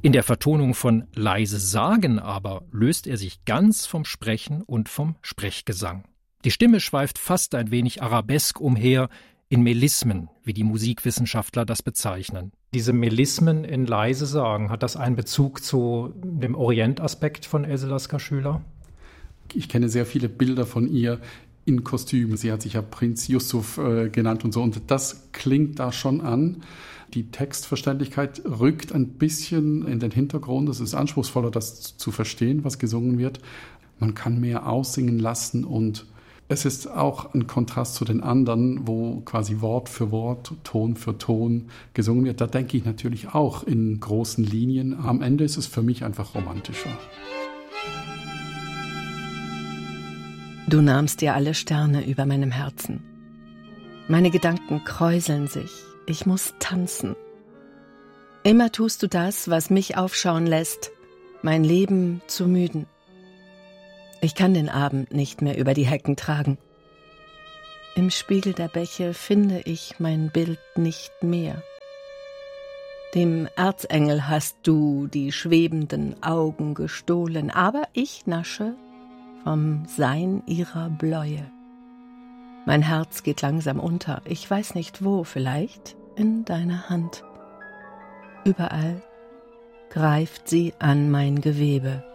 In der Vertonung von Leise sagen aber löst er sich ganz vom Sprechen und vom Sprechgesang. Die Stimme schweift fast ein wenig arabesk umher, in Melismen, wie die Musikwissenschaftler das bezeichnen. Diese Melismen in Leise sagen, hat das einen Bezug zu dem Orientaspekt von Else Lasker-Schüler? Ich kenne sehr viele Bilder von ihr in Kostümen. Sie hat sich ja Prinz Yusuf genannt und so. Und das klingt da schon an. Die Textverständlichkeit rückt ein bisschen in den Hintergrund. Es ist anspruchsvoller, das zu verstehen, was gesungen wird. Man kann mehr aussingen lassen und es ist auch ein Kontrast zu den anderen, wo quasi Wort für Wort, Ton für Ton gesungen wird. Da denke ich natürlich auch in großen Linien. Am Ende ist es für mich einfach romantischer. Du nahmst dir alle Sterne über meinem Herzen. Meine Gedanken kräuseln sich. Ich muss tanzen. Immer tust du das, was mich aufschauen lässt, mein Leben zu müden. Ich kann den Abend nicht mehr über die Hecken tragen. Im Spiegel der Bäche finde ich mein Bild nicht mehr. Dem Erzengel hast du die schwebenden Augen gestohlen, aber ich nasche vom Sein ihrer Bläue. Mein Herz geht langsam unter, ich weiß nicht wo, vielleicht in deiner Hand. Überall greift sie an mein Gewebe.